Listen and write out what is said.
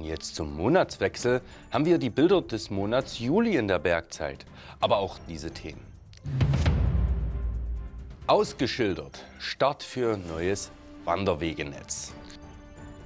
Jetzt zum Monatswechsel haben wir die Bilder des Monats Juli in der Bergzeit, aber auch diese Themen. Ausgeschildert, Start für neues Wanderwegenetz.